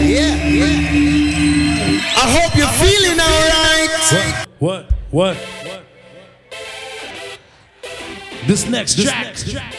I hope you're feeling alright. What? This next track